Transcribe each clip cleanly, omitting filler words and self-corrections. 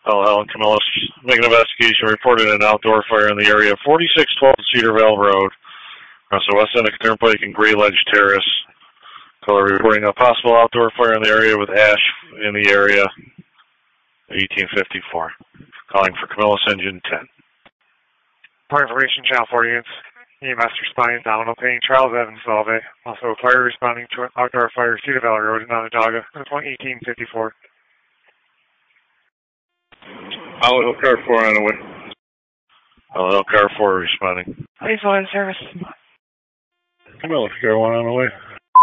Helen Camillus making an investigation, reported an outdoor fire in the area of 4612 Cedar Vale Road, across the west end of Turnpike and Gray Ledge Terrace. Caller reporting a possible outdoor fire in the area with ash in the area, 1854. Calling for Camillus Engine 10. Point information, Channel 4 units. EMS responding, Domino Payne, Charles Evans, Solvay. Also a fire responding to an outdoor fire, Cedar Valley Road in Onondaga, point 1854. Hill Car 4 on the way. Hill Car 4 responding. Please hold in service. Camillus Car 1 on the way.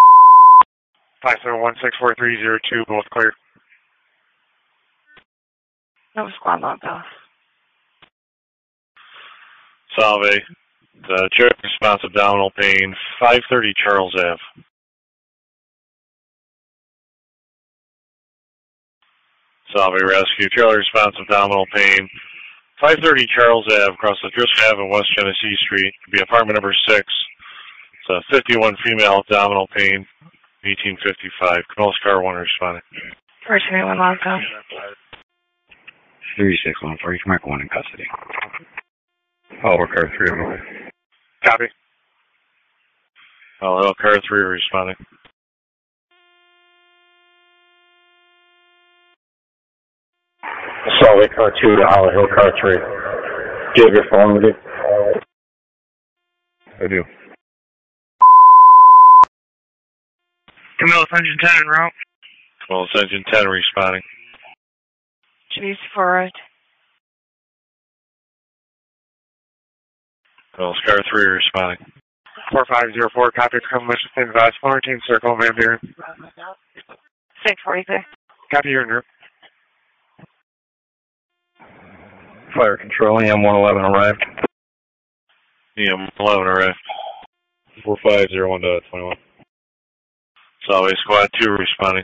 571-64302, both clear. No squad locked off. Salve. The trip response abdominal pain, 530 Charles Ave. Salve Rescue, trailer response abdominal pain, 530 Charles Ave, across the Driscoll Ave and West Genesee Street. Could be apartment number 6. It's a 51 female abdominal pain, 1855. Camillus Car 1 responding. First 1 locked off. 3614, Mark 1 in custody. Car 3 on the way. Copy. Car 3 responding. Solid Car 2 to Holly Hill Car 3. Do you have your phone with you? I do. Camillus Engine 10 en route. Camillus Engine 10 responding. Choose forward. Camillus Car 3 responding. 4504, copy to come within advice, Florentine Circle, Van Buren. 643. Copy, you're in route. Fire control, EM111 arrived. EM11 arrived. 4501-21. Salve Squad 2 responding.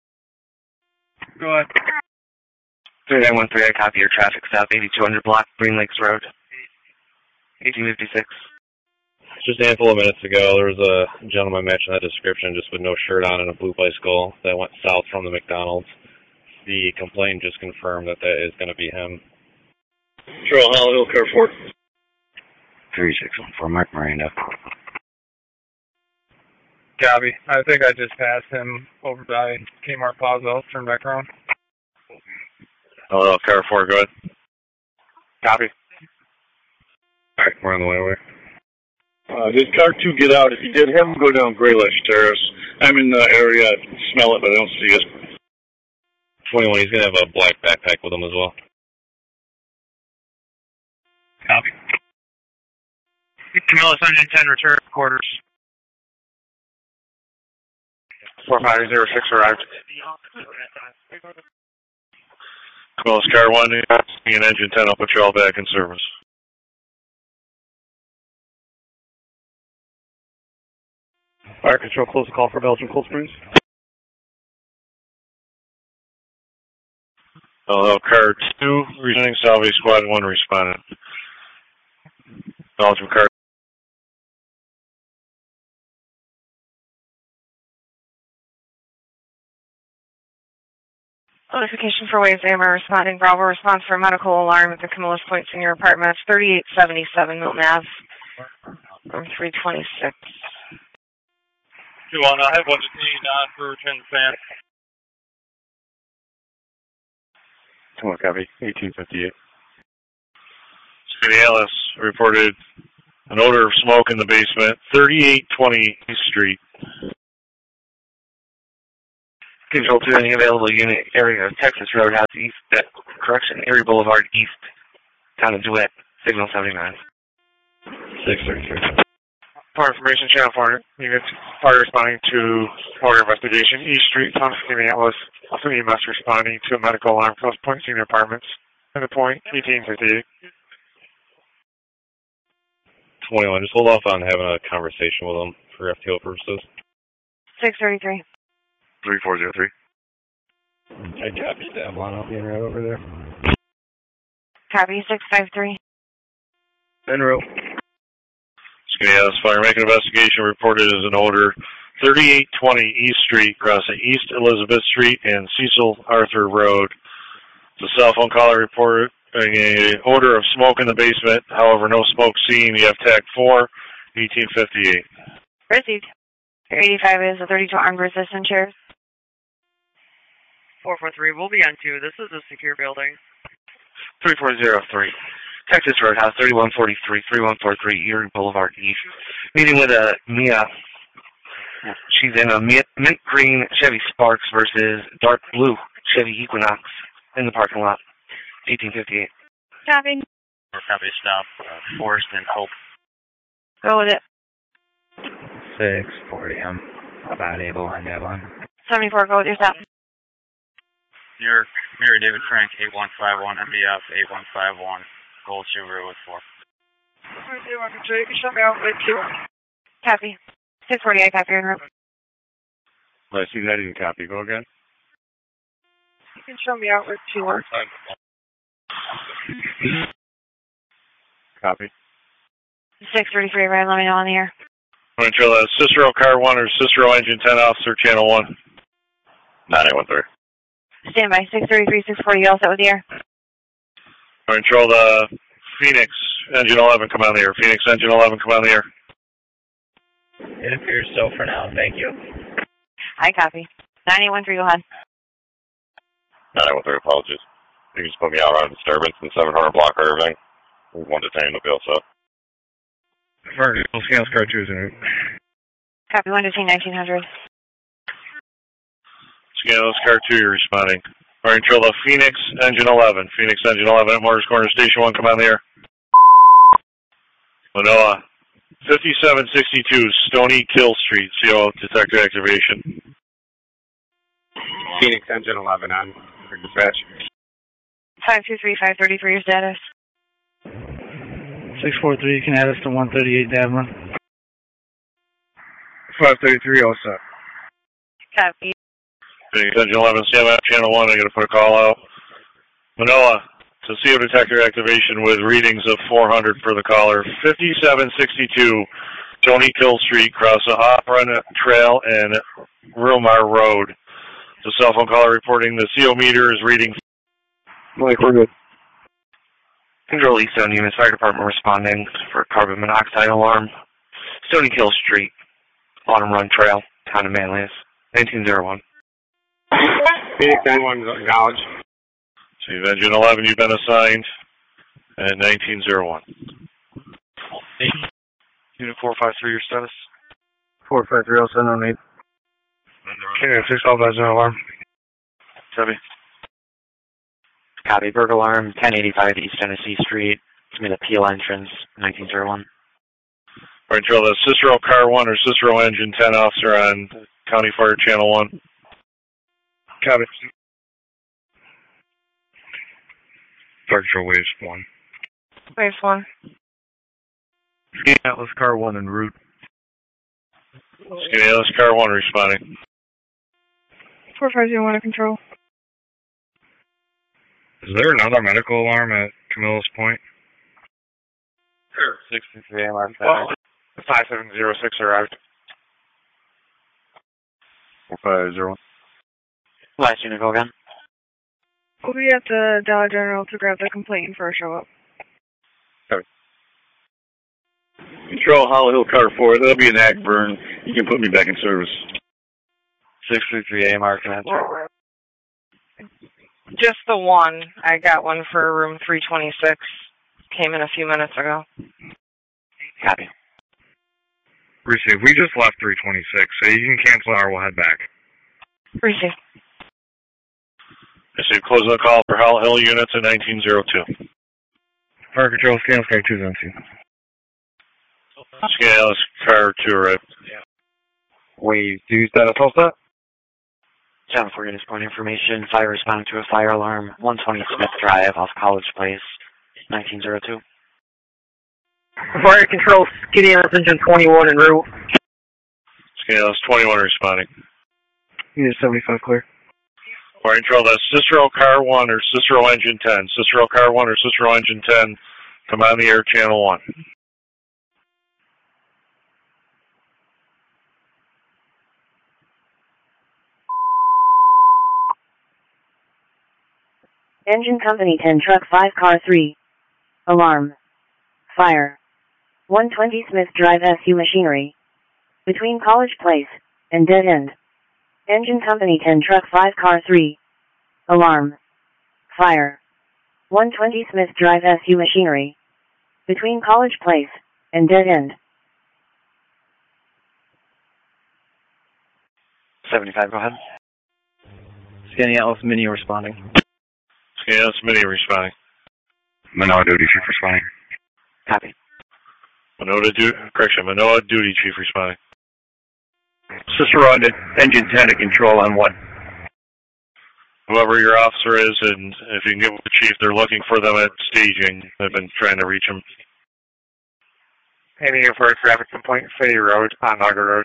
Go ahead. 3913, I copy your traffic stop, 8200 block, Green Lakes Road. 1856. Just a handful of minutes ago, there was a gentleman matching that description, just with no shirt on and a blue bicycle, that went south from the McDonald's. The complaint just confirmed that is going to be him. Control, Hill Car 4. 3614, Mark Miranda. Copy. I think I just passed him over by Kmart Plaza. Turn back around. Hill Car 4, go ahead. Copy. Alright, we're on the way away. Did Car 2 get out? If he did, have him go down Gray Ledge Terrace. I'm in the area. I smell it, but I don't see it. 21, he's going to have a black backpack with him as well. Copy. Camillus Engine 10, return quarters. 4506 arrived. Camillus Car 1 and Engine 10, I'll put you all back in service. Fire control, close the call for Belgium Cold Springs. Car 2, returning Salve Squad 1 responded. Belgium Car. Notification for Waves AMR responding. Bravo response for a medical alarm at the Camillus Point Senior Apartment. 3877 Milton Ave. Room 326. 2-1, I have one detained on for return fan. 2-1, copy. 1858. City Alice reported an odor of smoke in the basement. 3820 East Street. Control to any available unit area of Texas Roadhouse East, Erie Boulevard East, town of DeWitt, signal 79. 633. For information, Channel 4 units, fire responding to order investigation, East Street, town of Minneapolis. Also EMS responding to a medical alarm, close point senior apartments. And the point, 1858. 21, just hold off on having a conversation with him for FTO purposes. 633. 3403. I copied that one. I'll be in right over there. Copy 653. En route. Alice Fire making an investigation reported as an odor. 3820 East Street, crossing East Elizabeth Street and Cecil Arthur Road. The cell phone caller reporting a odor of smoke in the basement. However, no smoke seen. You have tag 4, 1858. Received. 85 is a 32 armed resistance chairs. 443, we'll be on 2. This is a secure building. 3403. Texas Roadhouse, 3143, 3143, Erie Boulevard East. Meeting with Mia. She's in a mint green Chevy Sparks versus dark blue Chevy Equinox in the parking lot. 1858. Copy. Copy, stop. Forest and Hope. Go with it. 640. I'm about able on that one. 74, go with your stop. You're Mary David Frank, 8151, MBF, 8151, Gold Subaru with 4. You can show me out with 2. Copy. 648, copy en route. I see that didn't copy. Go again. You can show me out with 2. Copy. 633, right, let me know on the air. Control that. Cicero Car 1 or Cicero Engine 10 Officer, Channel 1. 9813. Stand by. 633, 640, all set with the air. Control the Phoenix Engine 11, come on the air. Phoenix Engine 11, come on the air. It appears so for now. Thank you. I copy. 9813, go ahead. 9813, apologies. You can just put me out on disturbance in 700 block or everything. One detained will be all set. Vertical Scales Car 2 is in route. Copy, 115, 1900. Scales Car 2, you're responding. All right, control the Phoenix Engine 11. Phoenix Engine 11 at Morris Corner Station 1, come on the air. Manoa, 5762 Stony Kill Street, CO detector activation. Phoenix Engine 11 on for dispatch. 523, 533, your status. 643, you can add us to 138 Davlin. 533, all set. Copy. Phoenix Engine 11, stand by, Channel 1, I gotta put a call out. Manoa, to CO detector activation with readings of 400 for the caller. 5762 Stony Kill Street, cross the Hop Run Trail and Rumar Road. The cell phone caller reporting the CO meter is reading. Mike, we're good. Control Eastern Units Fire Department responding for carbon monoxide alarm. Stony Kill Street, Autumn Run Trail, Town of Manlius, 1901. Phoenix Engine 1 is acknowledged. So Engine 11, you've been assigned at 1901. Unit 453, your status. 453, all set, no need. Unit 6, all by zone alarm. Copy. Copy, burglar alarm, 1085 East Tennessee Street, mid appeal entrance, 1901. All right, control the Cicero Car 1 or Cicero Engine 10 Officer on County Fire Channel 1. Copy. Fire Control Waves 1. Waves 1. Skinny Atlas Car 1 en route. Skinny Atlas Car 1 responding. 450, under control. Is there another medical alarm at Camillus Point? Sure. 63 alarm. 5706 arrived. 4501. Last unit, go again. We'll be at the Dollar General to grab the complaint for a show up. Control Hollow Hill Car 4. That'll be an act burn. You can put me back in service. 633 AMR, can answer. Just the one. I got one for room 326. Came in a few minutes ago. Copy. Receive. We just left 326, so you can cancel our, we'll head back. Receive. Receive. Closing the call for Hollow Hill units at 1902. Fire Control, Scales Car 2 is on scene. Scales Car 2 arrived. Wave 2 status all set. Channel 4 units point information. Fire responding to a fire alarm. 120 Smith Drive off College Place, 1902. Fire Control, Skinny Atlas Engine 21 en route. Scales 21 responding. Unit 75 clear. Fire Control, that's Cicero Car 1 or Cicero Engine 10. Cicero Car 1 or Cicero Engine 10. Come on the air, Channel 1. Engine Company 10 Truck 5 Car 3. Alarm. Fire. 120 Smith Drive SU Machinery. Between College Place and Dead End. Engine Company 10 Truck 5 Car 3. Alarm. Fire. 120 Smith Drive SU Machinery. Between College Place and Dead End. 75, go ahead. Scanning Atlas Mini responding. Scanning Atlas Mini responding. Manoa Duty Chief responding. Copy. Manoa Duty Chief responding. Cicero to Engine 10 to control on what? Whoever your officer is, and if you can get with the chief, they're looking for them at staging. They've been trying to reach them. Any for a traffic complaint, Fay Road, Onondaga Road.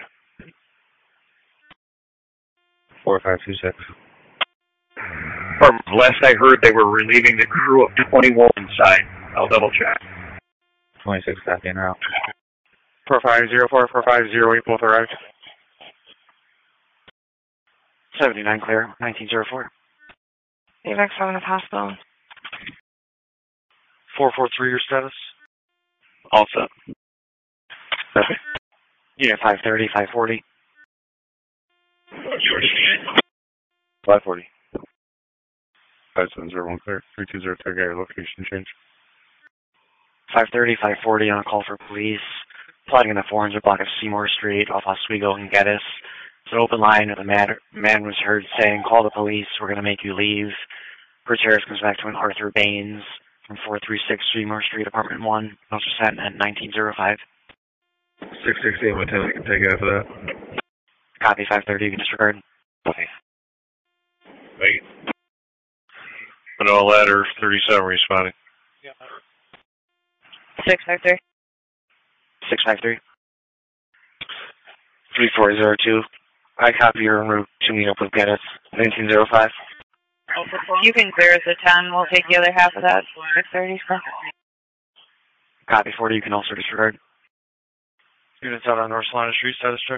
4526. From last I heard, they were relieving the crew of 21 inside. I'll double check. 26 copy en route. 4504, 4508, both arrived. 79 clear, 1904. AVAC 7 at hospital. 443, your status? All set. Okay. Unit 530, 540. 540. 5701 clear. 320 target location change. 530, 540 on a call for police. Plotting in the 400 block of Seymour Street off Oswego and Geddes. It's an open line, and the man was heard saying, "Call the police, we're going to make you leave." Bruce Harris comes back to an Arthur Baines from 436 Seymour Street, apartment 1. Also sent at 1905. 668, what time I can take after that? Copy, 530, you can disregard. Okay. Wait. Manoa Ladder 37 responding. 653. 653. 3402. I copy your en route to meet up with Geddes. 1905. You can clear the 10. We'll take the other half of that. 630. Copy 40. You can also disregard. Units out on North Salina Street, status check.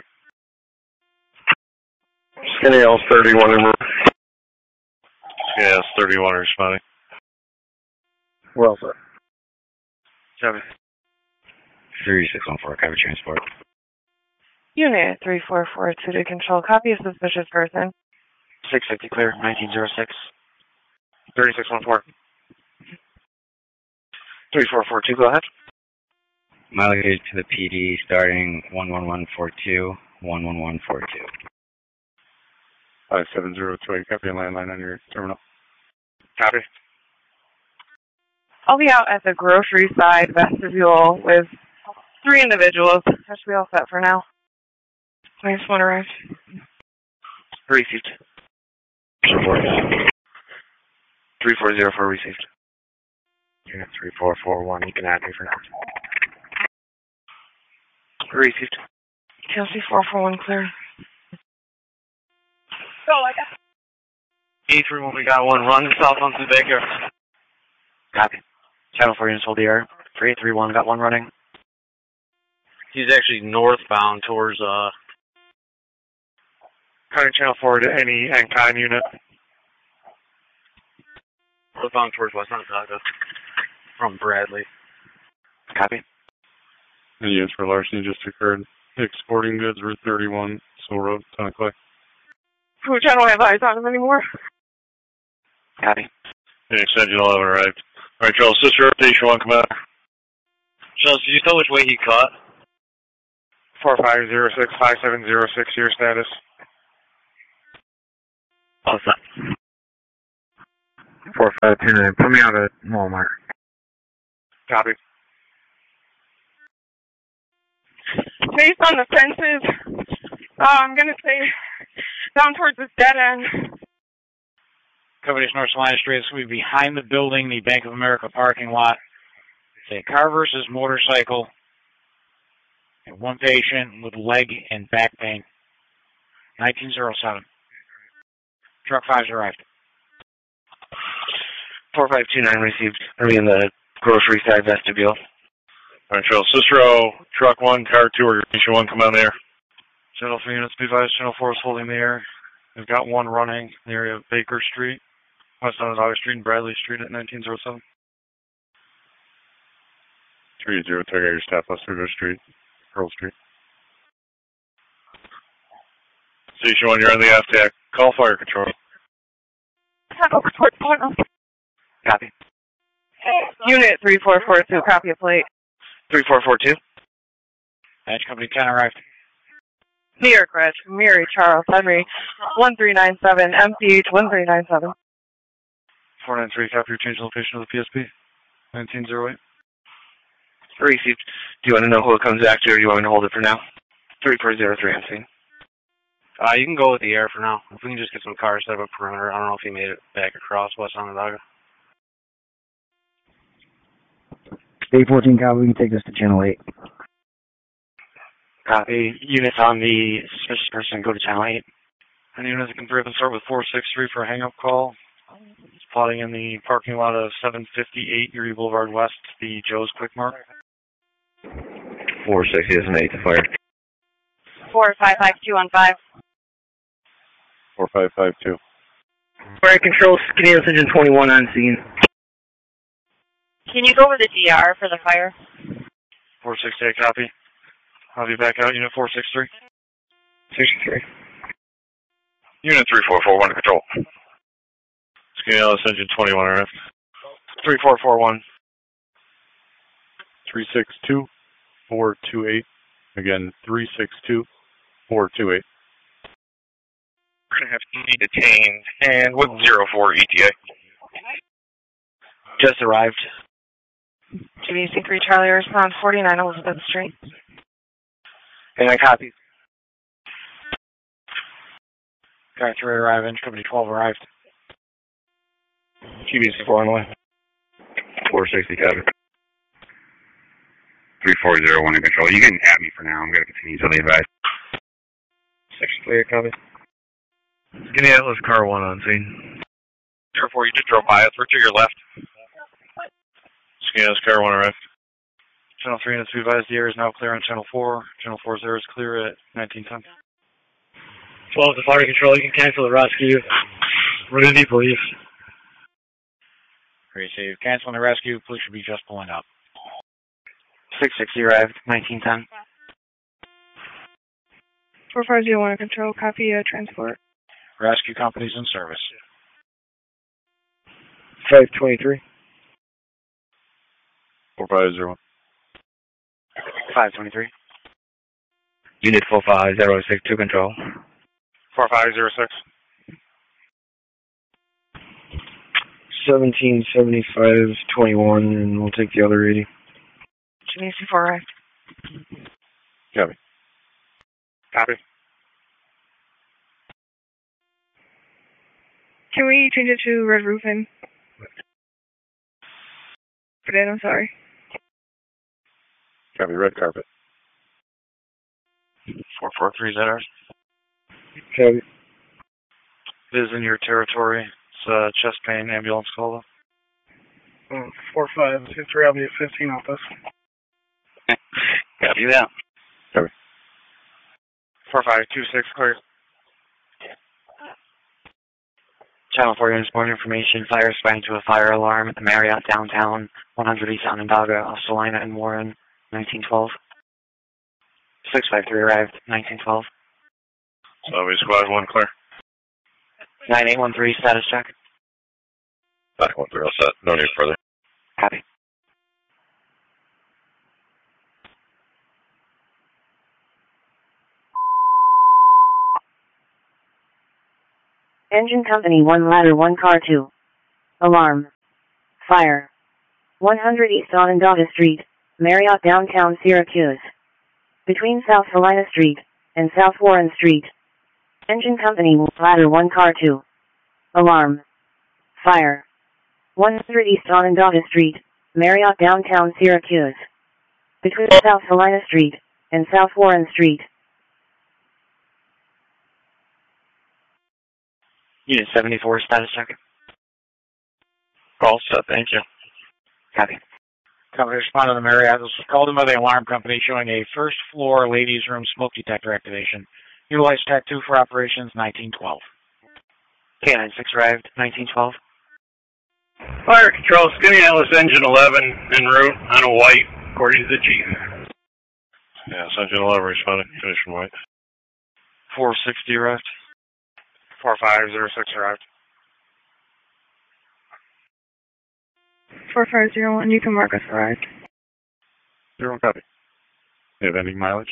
Skinny L's 31 en route. Skinny L's 31 responding. We're all set. 7. 3614, copy transport. Unit 3442 to control. Copy a suspicious person. 650 clear, 1906. 3614. 3442, go ahead. Mileage to the PD starting 11142, 11142. 5702, copy a landline on your terminal. Copy. I'll be out at the grocery side vestibule with 3 individuals. That should be all set for now. I just want to arrive. Received. 3404 received. Unit 3441, you can add me for now. Received. TLC 441 clear. Go like that. E3 when we got one run south on the Baker. Copy. Channel 4 units hold the air. 3831 got one running. He's actually northbound towards County Channel 4 to any NCON unit. northbound towards West Onondaga from Bradley. Copy. And units for larceny just occurred. Exporting goods, Route 31, Soul Road, Town of Clay. Which I don't have eyes on him anymore. Copy. And extension 11 arrived. Alright, Charles, sister updation 1, come out. Charles, did you tell which way he cut? 4506, 5706, your status. All set. 4529, put me out at Walmart. Copy. Based on the fences, I'm going to say down towards this dead end. Coverage North Salina Street. It's going to be behind the building, the Bank of America parking lot. It's a car versus motorcycle. And one patient with leg and back pain. 1907. Truck 5's arrived. 4529 received. Are we in the grocery side vestibule? Alright, Charles, Cicero, Truck 1, Car 2, Organization 1, come on there. Channel 3 units, be advised, Channel 4 is holding the air. They've got one running in the area of Baker Street. West Onondaga Street and Bradley Street at 1907. 30, take out your staff, West River Street, Pearl Street. Station 1, you're on the FTAC. Call fire control. Copy. Unit 3442, copy a plate. 3442. Badge Company 10 arrived. New York Reg, Mary Charles Henry, 1397, MPH 1397. 493, copy your change location of the PSP. 1908. Received. Do you want to know who it comes back to, or do you want me to hold it for now? 3403, I'm seeing. You can go with the air for now. If we can just get some cars set up perimeter. I don't know if he made it back across West Onondaga. State 14, copy. We can take this to Channel 8. Copy. Units on the suspicious person, go to Channel 8. And units can start with 463 for a hang-up call. It's plotting in the parking lot of 758 Erie Boulevard West, the Joe's Quick Mart. 460 is an 8 to fire. 455215. 4552. Fire control, Skinny Engine 21 on scene. Can you go over the DR for the fire? 468, copy. I'll be back out, unit 463. 63. Unit 3441 to control. Skinny Ellis Engine 21 RF. 3441. 362-428. Again, 362-428. We're going to have to be detained. And with 04 ETA. Just arrived. GBC 3 Charlie, response 49 Elizabeth Street. And I copy. Guy 3 arrived, Engine Company 12 arrived. GBC 4 on the way. 460, copy. 3401 in control. You can have me for now. I'm going to continue till the advice. 6 clear, copy. Skinny Atlas car 1 on scene. 04, you just drove by us. We're to your left. Skinny Ellis car 1 RF. Channel 3 units, we advise the air is now clear on Channel 4. Channel 4's air is clear at 1910. 12 to fire control, you can cancel the rescue. Rudy, please. Received. Canceling the rescue. Police should be just pulling up. 660 arrived, 1910. 4501 control, copy transport. Rescue companies in service. 523. 4501. 523. Unit 4506 to control. 4506. 1775-21, and we'll take the other 80. GBC 4 arrived. Copy. Copy. Can we change it to red roofing? Forget, I'm sorry. Copy, red carpet. 443, is that ours? Copy. It is in your territory. It's chest pain, ambulance call. 4523, I'll be at 15 office. Copy that. Copy. 4526, clear. Channel 4 units, more information. Fire sprang to a fire alarm at the Marriott downtown, 100 East Onondaga, off Salina and Warren, 1912. 653 arrived, 1912. Salvage squad 1 clear. 9813, status check. 913, all set. No need further. Copy. Engine Company 1 ladder 1 car 2. Alarm. Fire. 100 East Onondaga Street, Marriott downtown Syracuse. Between South Salina Street and South Warren Street. Engine Company ladder 1 car 2. Alarm. Fire. 100 East Onondaga Street, Marriott downtown Syracuse. Between South Salina Street and South Warren Street. Unit 74, status check. All set, thank you. Copy. Company responded to the Marriott. This was called in by the alarm company showing a first floor ladies room smoke detector activation. Utilized TAC 2 for operations 1912. K96 arrived, 1912. Fire Control, Skinny Atlas Engine 11 en route on a white, according to the chief. Yeah, Engine 11 responding, condition white. 460 arrived. 4506 arrived. 4501, you can mark us arrived. 01 copy. You have ending mileage?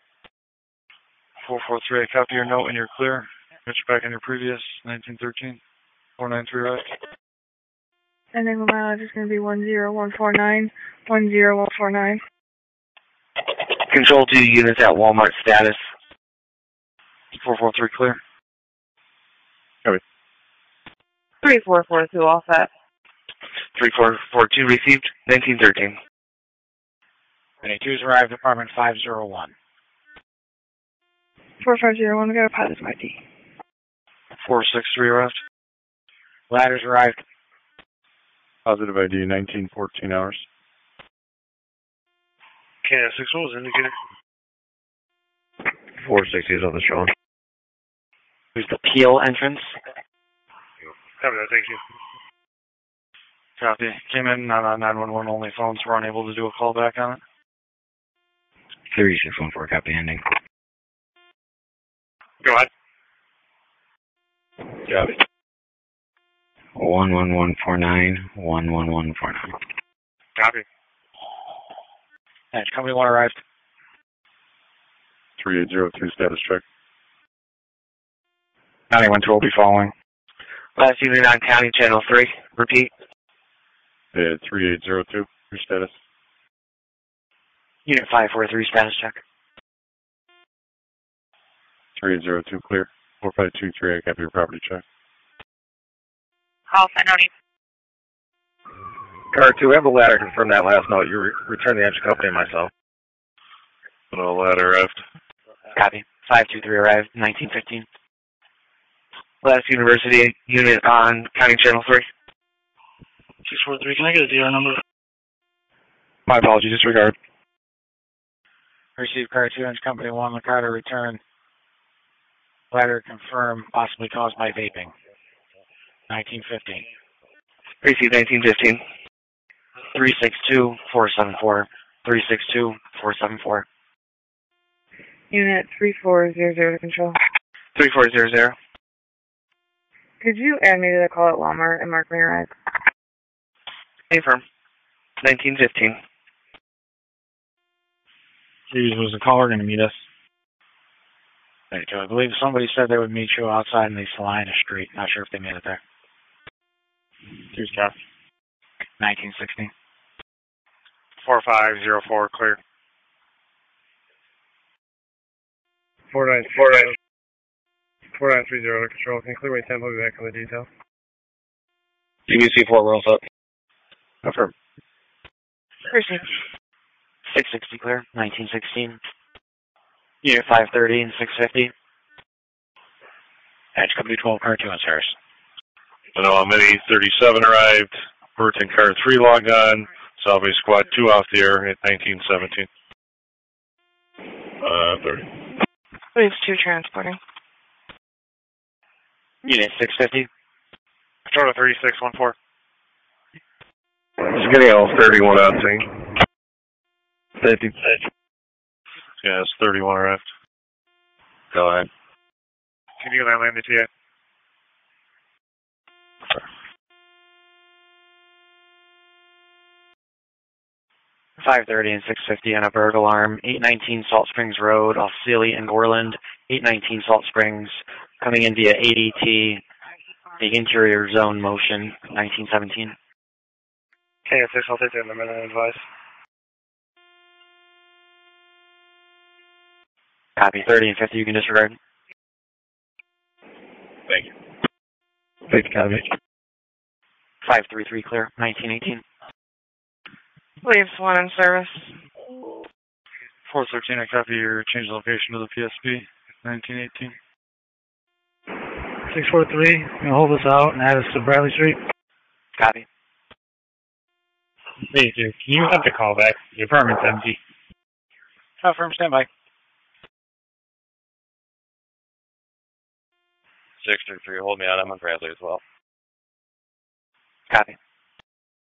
443, copy your note and you're clear. Get you back in your previous 1913. 493 arrived. Ending mileage is going to be 10149, 10149. Control 2 units at Walmart status. 443 clear. Copy. 3442 all set. 3442 received. 1913. 22's arrived, apartment 501. 4501, we got a positive ID. 463 arrived. Ladders arrived. Positive ID, 1914 hours. Canada 6 was indicated. 460 is on the show. There's the Peel entrance. Copy that, thank you. Copy. Came in on a 911 only phone, so we're unable to do a call back on it. 3614, copy ending. Go ahead. Copy. 11149, 11149. Copy. And company 1 arrived. 3802 status check. 9112 will be following. Last unit on County Channel 3. Repeat. 3802, your status. Unit 543 status check. 3802 clear. 4523, I copy your property check. Call sign only. Car 2, have the ladder confirm that last note. You return the engine company and myself. No ladder arrived. Copy. 523 arrived. 1915. Last University unit on County Channel 3. 643, can I get a DR number? My apologies, disregard. Received car 2, engine company 1, the car to return. Ladder confirmed, possibly caused by vaping. 1915. Received 1915. 362-474. 362-474. Unit 3400 control. 3400. Could you add me to the call at Walmart and mark me arrived? Affirm. 1915. Was the caller going to meet us? Thank you. I believe somebody said they would meet you outside in the Salina Street. Not sure if they made it there. Here's Cap. 1916. 4504 clear. 4930 control. Can you clear my tempo? Be back on the detail. GBC 4, we're all set. Affirm. Received. 660 clear. 1916. Unit 530 and 650. Edge company 12, car 2 on service. Mini 37 arrived. Burton car 3 logged on. Salvage squad 2 off the air at 1917. 30. Waves 2 transporting. Unit 650. Total 3614. Skinny Atlas 31 out scene. 50. Yeah, it's 31 arrived. Go ahead. Can you land the TA? Sure. 530 and 650 on a bird alarm. 819 Salt Springs Road off Sealy and Gorland. 819 Salt Springs coming in via ADT. The interior zone motion. 1917. Okay, I'll take that in a minute and advise. Copy. 30 and 50 you can disregard. Thank you. Thank you, copy. 533 clear. 1918. Waves 1 in service. 413, I copy your change location to the PSP. 1918. 643, you can hold us out and add us to Bradley Street. Copy. Hey, dude, can you have the call back? Your apartment's empty. Firm standby. 633, hold me out. I'm on Bradley as well. Copy.